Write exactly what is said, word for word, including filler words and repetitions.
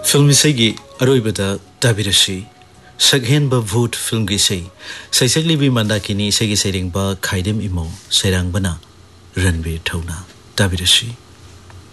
Film इसेगी अरोइबदा ताबिरसी सगहेनबा भूत film की से सैसगली भी मंदाकिनी इसेगी सेरिंगबा खाइदेम इमो सेरांगबना रणबीर ठौना ताबिरसी।